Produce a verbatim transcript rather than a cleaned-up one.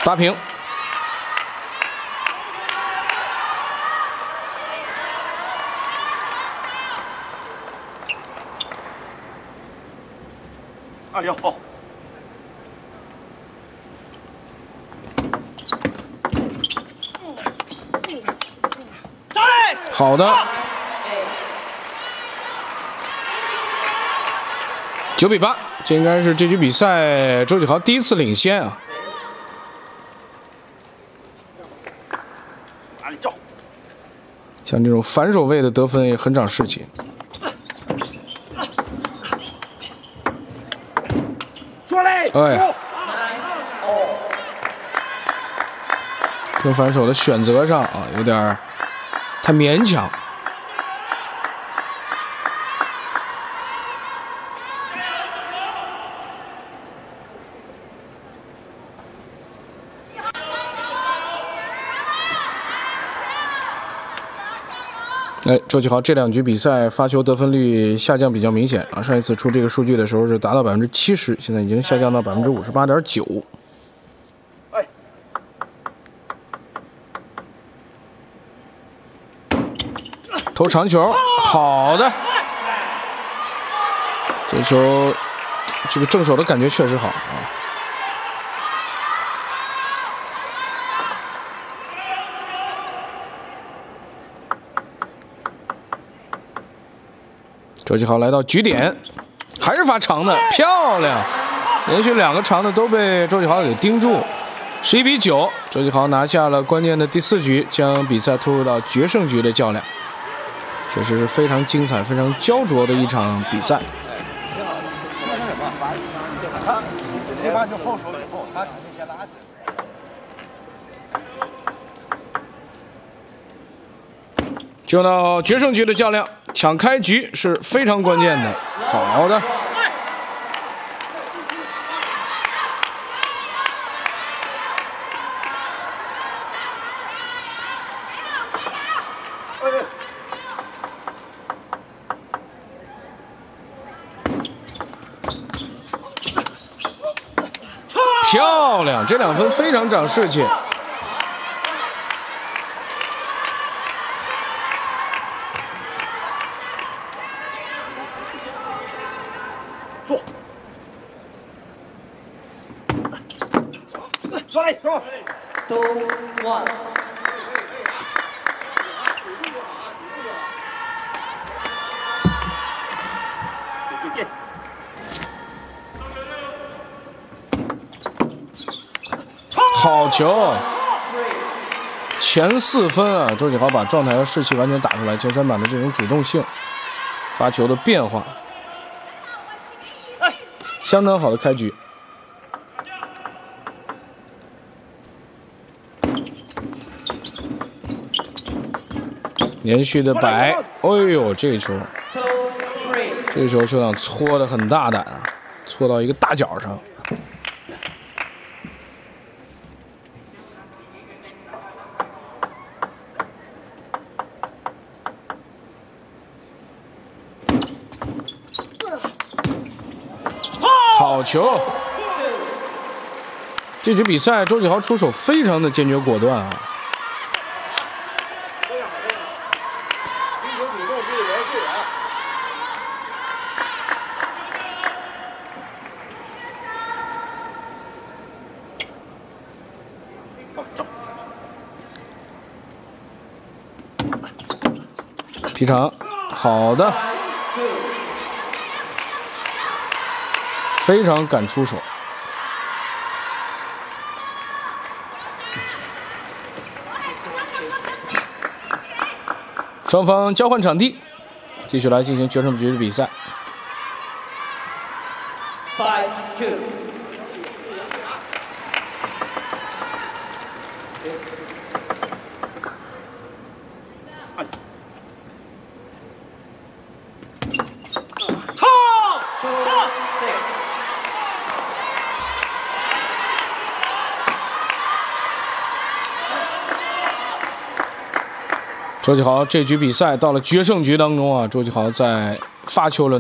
八平。 二六好。 好的。九比八，这应该是这局比赛周启豪第一次领先啊。 哪里照？ 像这种反手位的得分也很长士气。 出来！ 哎呀，这反手的选择上啊，有点太勉强。哎，周启豪这两局比赛发球得分率下降比较明显啊！上一次出这个数据的时候是达到百分之七十，现在已经下降到百分之五十八点九。 哎， 投长球，好的，这球这个正手的感觉确实好啊。周启豪来到局点，还是发长的，漂亮！连续两个长的都被周启豪给盯住，十一比九，周启豪拿下了关键的第四局，将比赛拖入到决胜局的较量。确实是非常精彩、非常焦灼的一场比赛。 他接发球后手以后，他肯定先拉起来。 就到决胜局的较量，抢开局是非常关键的。好的，漂亮，这两分非常长士气。 坐，坐来，坐。 Two one。 好球！前四分啊，周启豪把状态和士气完全打出来，前三板的这种主动性，发球的变化，相当好的开局。连续的摆，哎呦，这个球，这个球球场搓的很大胆啊，搓到一个大角上。好球！这局比赛周启豪出手非常的坚决果断啊。劈长，好的，非常敢出手。双方交换场地，继续来进行决胜局的比赛。 Five two。 周启豪这局比赛到了决胜局当中啊，周启豪在发球轮